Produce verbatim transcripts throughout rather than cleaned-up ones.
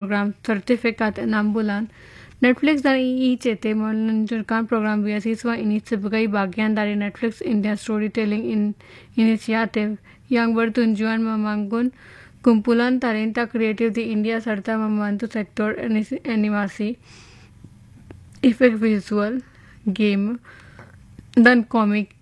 program sertifikat enam bulan. Netflix dan I I C T meluncurkan program beasiswa ini sebagai bagian dari Netflix India Storytelling in Initiative yang bertujuan membangun kumpulan talenta kreatif di India serta membantu sektor animasi, efek visual, game, dan komik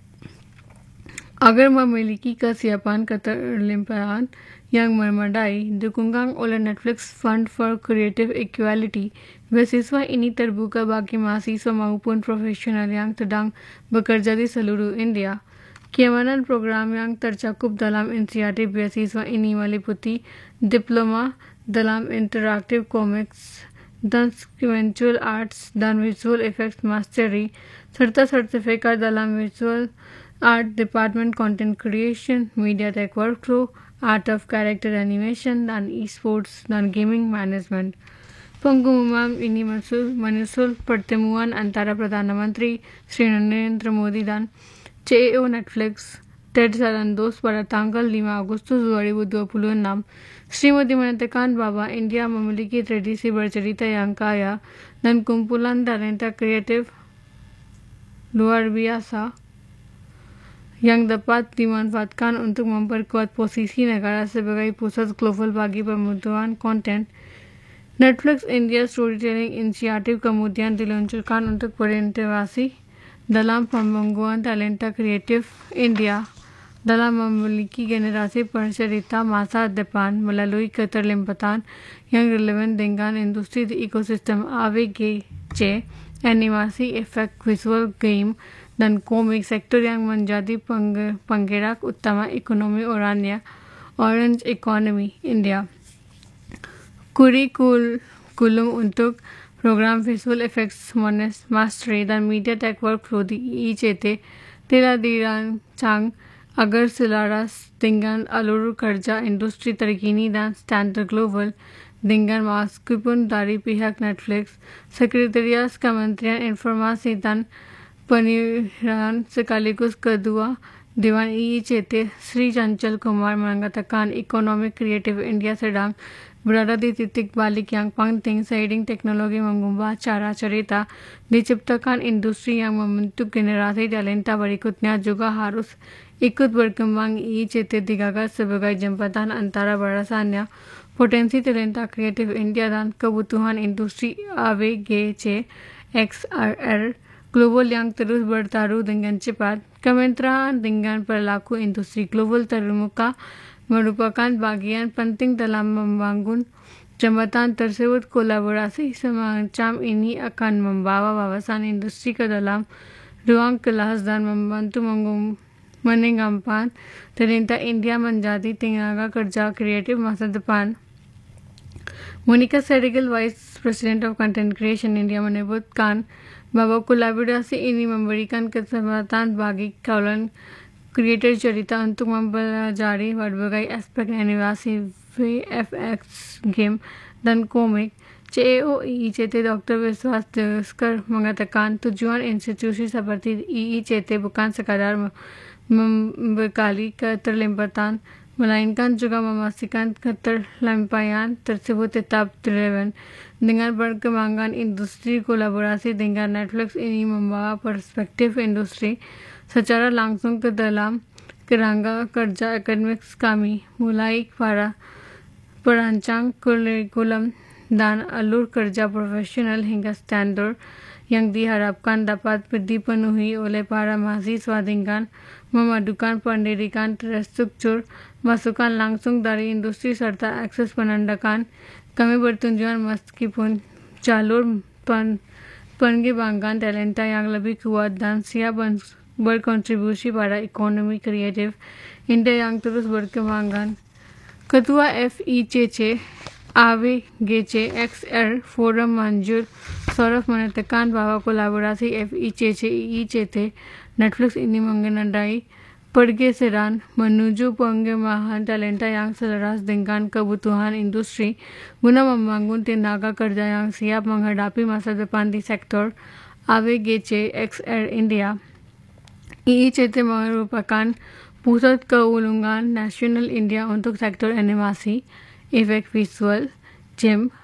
agar memiliki kesiapan keterlibatan yang memadai. Dukungan oleh Netflix Fund for Creative Equality, beasiswa ini terbuka bagi mahasiswa maupun profesional yang sedang bekerja di seluruh India. Keamanan program yang tercakup dalam inisiatif beasiswa ini meliputi diploma dalam interaktif comics dan visual arts dan visual effects mastery, serta sertifikat dalam visual art department, content creation, media tech workflow, art of character animation, dan e-sports dan gaming management. Pengumuman ini menyusul pertemuan antara Perdana Menteri Sri Narendra Modi dan C E O Netflix Ted Sarandos pada tanggal lima Agustus dua ribu dua puluh enam. Sri Modi menyatakan bahwa India memiliki tradisi bercerita yang kaya dan kumpulan talenta kreatif luar biasa yang dapat dimanfaatkan untuk memperkuat posisi negara sebagai pusat global bagi pembuatan konten. Netflix India Storytelling Initiative kemudian diluncurkan untuk berintegrasi dalam pembangunan talenta kreatif India dalam memiliki generasi pencerita masa depan melalui keterlibatan yang relevan dengan industri di ekosistem A V G C, animasi, efek visual, game, dan komik, sektor yang menjadi penggerak utama ekonomi orangnya, Orange Economy India. Kurikulum untuk program Visual Effects Mastery dan Media Tech Workflow di I I C T telah dirancang agar selaras dengan alur kerja industri terkini dan standar global. Dengan masukan dari pihak Netflix, Sekretariat Kementerian Informasi dan Penyiaran sekaligus Ketua Dewan I I C T Sri Chanchal Kumar mengatakan ekonomi kreatif India sedang berada di titik balik yang penting seiring teknologi mengubah cara cerita, diciptakan industri yang membentuk generasi talenta berikutnya juga harus ikut berkembang. I I C T digagas sebagai jembatan antara barisannya potensi talenta kreatif India dan kebutuhan industri A V G C X R global yang terus bertaruh dengan cepat. Kementerian dengan perilaku industri global terbuka merupakan bagian penting dalam membangun jembatan tersebut. Kolaborasi semacam ini akan membawa wawasan industri ke dalam ruang kelas dan membantu meningkatkan talenta India menjadi tenaga kerja kreatif masa depan. Monica Sehgal, Vice President of Content Creation India, menyebutkan bahwa kolaborasi ini memberikan kesempatan bagi kalangan kreator cerita untuk mempelajari berbagai aspek animasi, V F X, game, dan komik. C E O I I C T Doktor Vishwas Deskar mengatakan tujuan institusi seperti I I C T bukan sekadar membekali keterlibatan, melainkan juga memastikan keterlibatan tersebut tetap relevan. Dengan perkembangan industri, kolaborasi dengan Netflix ini membawa perspektif industri secara langsung ke dalam kerangka kerja akademik kami, mulai para perancang kurikulum dan alur kerja profesional hingga standar yang diharapkan dapat dipenuhi oleh para mahasiswa dengan memadukan pendidikan terstruktur, masukan langsung dari industri, serta akses pendidikan. Kami bertujuan meskipun jalur pen, pengembangan talenta yang lebih kuat dan siap berkontribusi pada ekonomi kreatif India yang terus berkembang. Ketua F I C C A V G C X R Forum Manjur Saurabh menyatakan bahwa kolaborasi F I C C I I C T Netflix ini mengenai pergeseran menuju pengembangan talenta yang selaras dengan kebutuhan industri guna membangun tenaga kerja yang siap menghadapi masa depan di sektor A V G C X R India. I I C T merupakan pusat keunggulan nasional India untuk sektor animasi, efek visual, game,